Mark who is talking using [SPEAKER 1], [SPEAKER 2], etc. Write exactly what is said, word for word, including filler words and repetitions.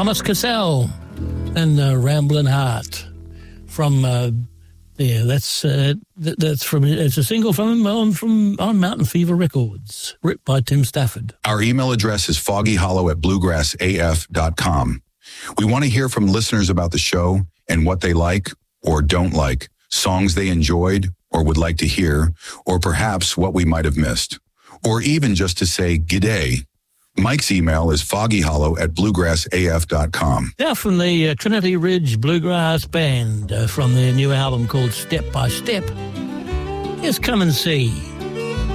[SPEAKER 1] Thomas Cassell and uh, Ramblin' Heart from uh, there. That's uh, th- that's from it's a single from on from on Mountain Fever Records, written by Tim Stafford.
[SPEAKER 2] Our email address is foggyhollow at bluegrass a f dot com. We want to hear from listeners about the show and what they like or don't like, songs they enjoyed or would like to hear, or perhaps what we might have missed, or even just to say g'day. Mike's email is foggyhollow at bluegrass a f dot com.
[SPEAKER 1] Now from the uh, Trinity Ridge Bluegrass Band uh, from their new album called Step by Step, here's Come and See.